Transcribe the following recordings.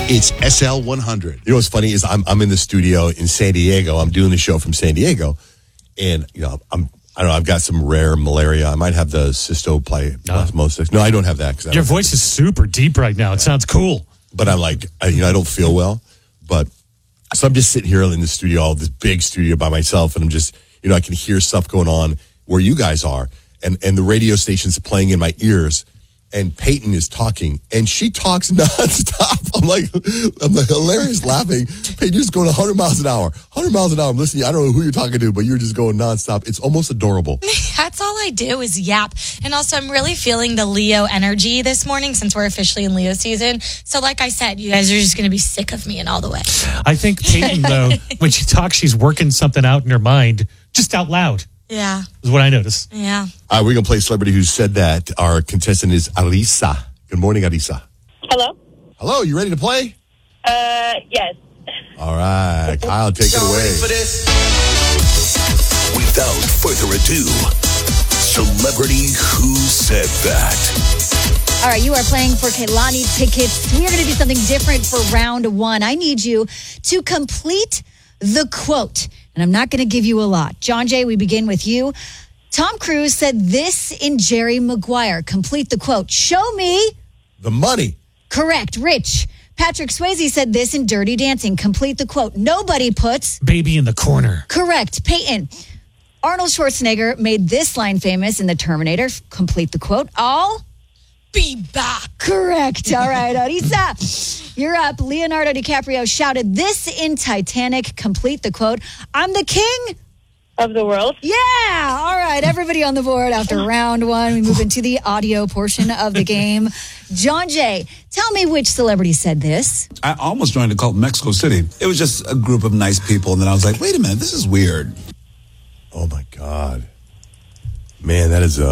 It's SL100. You know what's funny is I'm in the studio in San Diego. I'm doing the show from San Diego, and I don't know. I've got some rare malaria. I might have the cystoplasmosis. No, I don't have that. Your voice is super deep right now. It sounds cool. But I'm like, I don't feel well. But so I'm just sitting here in the studio, this big studio by myself, and I'm just, I can hear stuff going on where you guys are, and the radio station's playing in my ears. And Peyton is talking, and she talks nonstop. I'm like hilarious laughing. Peyton's going 100 miles an hour. 100 miles an hour. I'm listening. I don't know who you're talking to, but you're just going nonstop. It's almost adorable. That's all I do is yap. And also, I'm really feeling the Leo energy this morning since we're officially in Leo season. So like I said, you guys are just going to be sick of me and all the way. I think Peyton, though, when she talks, she's working something out in her mind, just out loud. Yeah. Is what I notice. Yeah. All right, we're going to play Celebrity Who Said That. Our contestant is Arisa. Good morning, Arisa. Hello? Hello, you ready to play? Yes. All right, Kyle, take it away. Without further ado, Celebrity Who Said That. All right, you are playing for Kehlani tickets. We are going to do something different for round one. I need you to complete the quote. And I'm not going to give you a lot. John Jay, we begin with you. Tom Cruise said this in Jerry Maguire. Complete the quote. Show me the money. Correct. Rich. Patrick Swayze said this in Dirty Dancing. Complete the quote. Nobody puts baby in the corner. Correct. Peyton. Arnold Schwarzenegger made this line famous in The Terminator. Complete the quote. I'll be back. Correct. All right, Arisa, you're up. Leonardo DiCaprio shouted this in Titanic. Complete the quote. I'm the king of the world. Yeah. All right, everybody on the board after round one. We move into the audio portion of the game. John Jay, tell me which celebrity said this. I almost joined a cult in Mexico City. It was just a group of nice people, and then I was like, wait a minute, this is weird. Oh, my God. Man, that is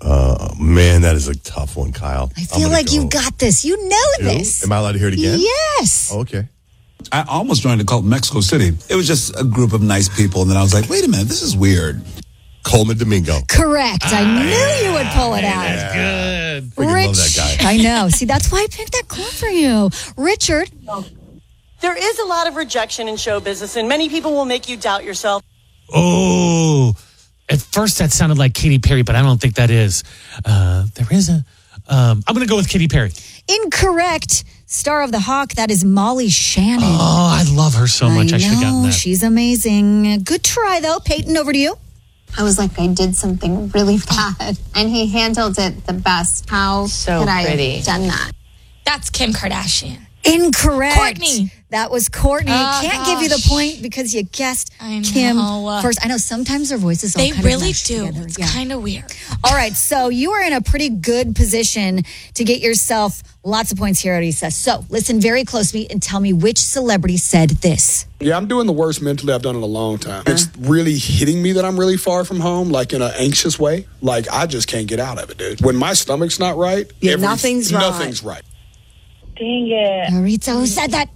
a tough one, Kyle. I feel like you got this. You know this. Am I allowed to hear it again? Yes. Oh, okay. I almost joined a cult in Mexico City. It was just a group of nice people, and then I was like, wait a minute, this is weird. Coleman Domingo. Correct. I knew you would pull it out. That's good. Freaking love that guy. I know. See, that's why I picked that clue for you. Richard. There is a lot of rejection in show business, and many people will make you doubt yourself. Oh, at first that sounded like Katy Perry, but I don't think that is. There is a... I'm going to go with Katy Perry. Incorrect. Star of the Hawk, that is Molly Shannon. Oh, I love her so much. I should have gotten that. She's amazing. Good try, though. Peyton, over to you. I was like, I did something really bad. And he handled it the best. How could I have done that? That's Kim Kardashian. Incorrect. Courtney. That was Courtney. Can't give you the point because you guessed Kim first. I know sometimes their voices all kind of really mash do. together. It's kind of weird. All right, so you are in a pretty good position to get yourself lots of points here, Arisa. So listen very closely and tell me which celebrity said this. Yeah, I'm doing the worst mentally I've done in a long time. It's really hitting me that I'm really far from home, like in an anxious way. Like, I just can't get out of it, dude. When my stomach's not right, nothing's right. Dang it. Arisa, who said that?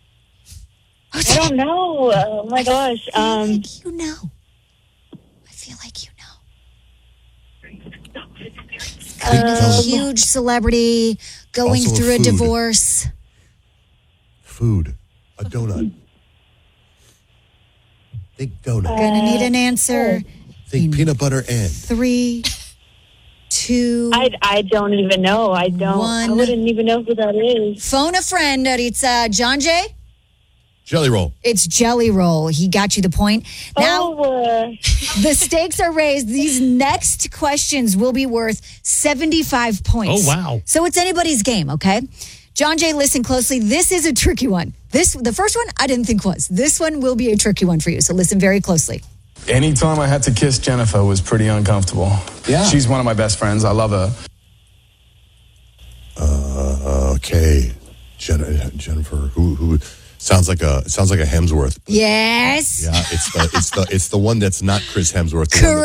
I don't know. Oh, my gosh. I feel like you know. I feel like you know. Kind of a huge celebrity going Also through a food. divorce. Food. A donut. Think donut. Gonna need an answer. Think peanut butter and. 3, 2, I don't even know. I wouldn't even know who that is. Phone a friend, Arisa. John Jay? Jelly roll. It's Jelly Roll. He got you the point. Now, the stakes are raised. These next questions will be worth 75 points. Oh, wow. So it's anybody's game, okay? John Jay, listen closely. This is a tricky one. The first one, I didn't think was. This one will be a tricky one for you, so listen very closely. Anytime I had to kiss Jennifer was pretty uncomfortable. Yeah. She's one of my best friends. I love her. Okay. Jennifer, who sounds like a Hemsworth. Yes. Yeah, it's the one that's not Chris Hemsworth. Correct.